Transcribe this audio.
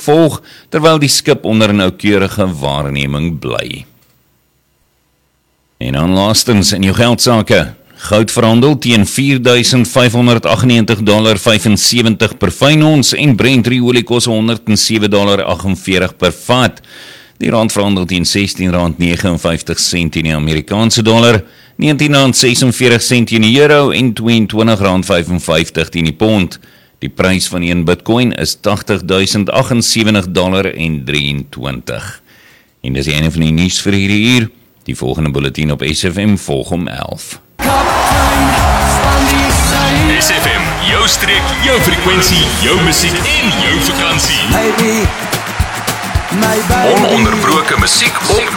volg, terwyl die skip onder noukeurige waarneming bly. En dan laastens in jou geldsake. Goud verhandel teen $4,598,75 per fyn ons en Brent olie kos $107,48 per vat. Die rand verhandel teen R16,59 in die Amerikaanse dollar, R19,46 in die euro en R22,55 in die pond. Die prys van 1 bitcoin is $80,078,23. En dis die einde van die nuus vir hierdie uur. Die volgende bulletin op SFM volg om 11. SFM, jou streek, jou frekwensie, jou musiek en jou vakansie. Ononderbroke musiek op